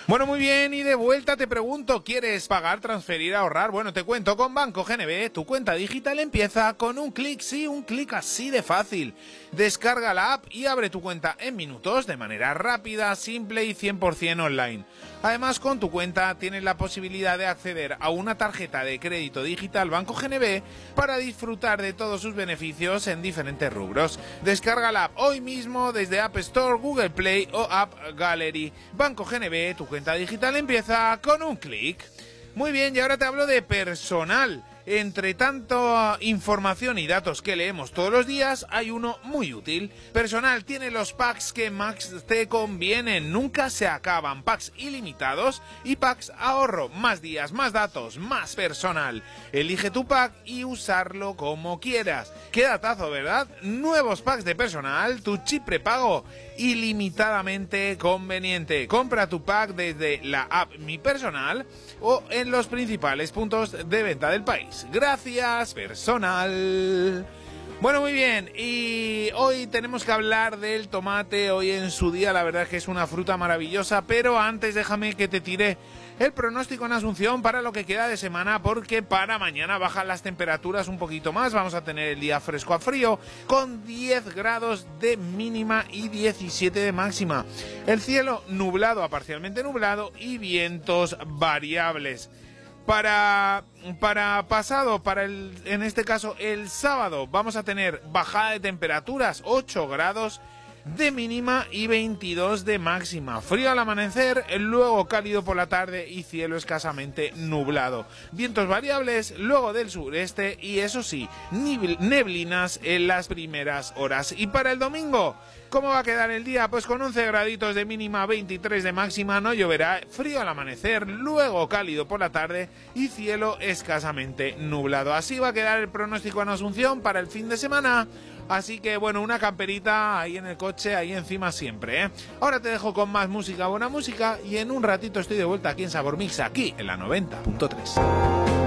Bueno, muy bien, y de vuelta te pregunto, ¿quieres pagar, transferir, ahorrar? Bueno, te cuento, con Banco GNB, tu cuenta digital empieza con un clic, sí, un clic así de fácil. Descarga la app y abre tu cuenta en minutos, de manera rápida, simple y 100% online. Además, con tu cuenta tienes la posibilidad de acceder a una tarjeta de crédito digital Banco GNB para disfrutar de todos sus beneficios en diferentes rubros. Descarga la app hoy mismo desde App Store, Google Play o App Gallery. Banco GNB, tu cuenta digital empieza con un clic. Muy bien, y ahora te hablo de Personal. Entre tanta información y datos que leemos todos los días, hay uno muy útil. Personal tiene los packs que más te convienen, nunca se acaban. Packs ilimitados y packs ahorro. Más días, más datos, más Personal. Elige tu pack y usarlo como quieras. Qué datazo, ¿verdad? Nuevos packs de Personal, tu chip prepago ilimitadamente conveniente. Compra tu pack desde la app Mi Personal o en los principales puntos de venta del país. Gracias, Personal. Bueno, muy bien, y hoy tenemos que hablar del tomate. Hoy en su día la verdad es que es una fruta maravillosa, pero antes déjame que te tire el pronóstico en Asunción para lo que queda de semana, porque para mañana bajan las temperaturas un poquito más. Vamos a tener el día fresco a frío con 10 grados de mínima y 17 de máxima. El cielo nublado a parcialmente nublado y vientos variables. En este caso el sábado, vamos a tener bajada de temperaturas, 8 grados de mínima y 22 de máxima. Frío al amanecer, luego cálido por la tarde y cielo escasamente nublado. Vientos variables, luego del sureste y eso sí, neblinas en las primeras horas. Y para el domingo, ¿cómo va a quedar el día? Pues con 11 graditos de mínima, 23 de máxima, no lloverá, frío al amanecer, luego cálido por la tarde y cielo escasamente nublado. Así va a quedar el pronóstico en Asunción para el fin de semana. Así que bueno, una camperita ahí en el coche, ahí encima siempre, ¿eh? Ahora te dejo con más música, buena música, y en un ratito estoy de vuelta aquí en Sabor Mix, aquí en la 90.3.